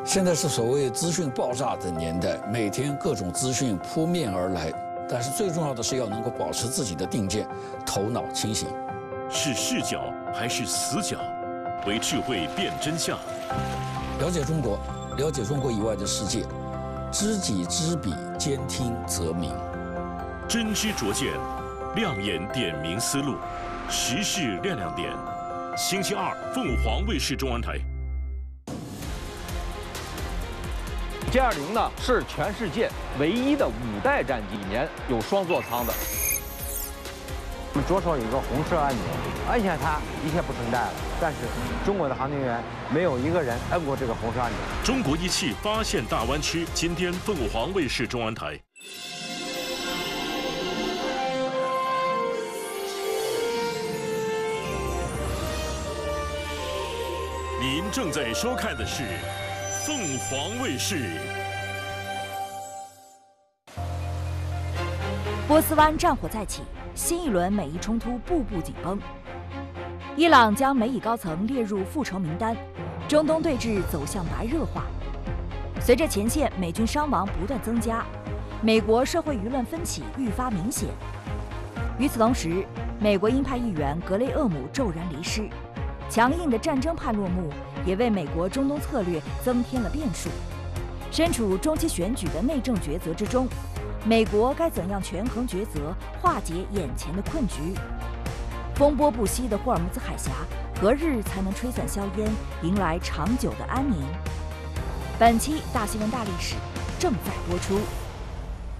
现在是所谓资讯爆炸的年代，每天各种资讯扑面而来，但是最重要的是要能够保持自己的定见，头脑清醒。 是视角还是死角？为智慧辨真相。 了解中国，了解中国以外的世界，知己知彼，兼听则明。 真知灼见，亮眼点明思路，时事亮亮点。星期二，凤凰卫视中文台。 G20呢是全世界唯一的5代战机，里面有双座舱的。 我们左手有一个红色按钮，按下它一切不存在了。但是中国的航天员没有一个人摁过这个红色按钮。 中国仪器发现大湾区，今天凤凰卫视中文台。您正在收看的是凤凰卫视。 波斯湾战火再起，新一轮美伊冲突步步紧绷。伊朗将美以高层列入复仇名单，中东对峙走向白热化。随着前线美军伤亡不断增加，美国社会舆论分歧愈发明显。与此同时，美国鹰派议员格雷厄姆骤然离世，强硬的战争派落幕，也为美国中东策略增添了变数。身处中期选举的内政抉择之中，美国该怎样权衡抉择，化解眼前的困局？风波不息的霍尔木兹海峡，何日才能吹散硝烟，迎来长久的安宁？本期大新闻大历史正在播出。